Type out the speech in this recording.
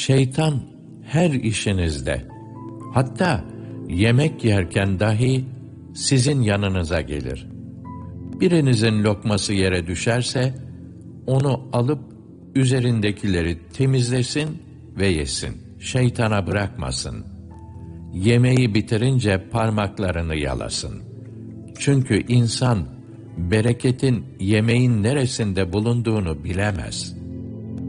Şeytan her işinizde, hatta yemek yerken dahi sizin yanınıza gelir. Birinizin lokması yere düşerse, onu alıp üzerindekileri temizlesin ve yesin. Şeytana bırakmasın. Yemeği bitirince parmaklarını yalasın. Çünkü insan, bereketin yemeğin neresinde bulunduğunu bilemez.